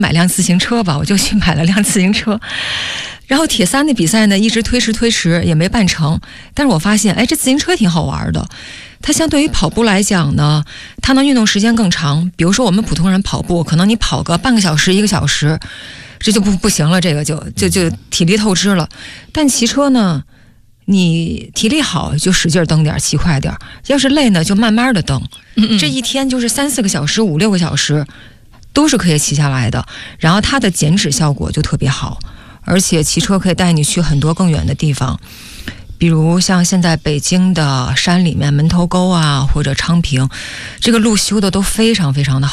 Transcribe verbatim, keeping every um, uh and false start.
买辆自行车吧，我就去买了辆自行车。然后铁三的比赛呢，一直推迟推迟也没办成。但是我发现，哎，这自行车挺好玩的。它相对于跑步来讲呢，它能运动时间更长。比如说我们普通人跑步，可能你跑个半个小时、一个小时，这就不不行了，这个就就就体力透支了。但骑车呢，你体力好就使劲蹬点，骑快点；要是累呢，就慢慢的蹬。 嗯嗯这一天就是三四个小时、五六个小时，都是可以骑下来的。然后它的减脂效果就特别好。而且骑车可以带你去很多更远的地方，比如像现在北京的山里面门头沟啊，或者昌平，这个路修的都非常非常的好。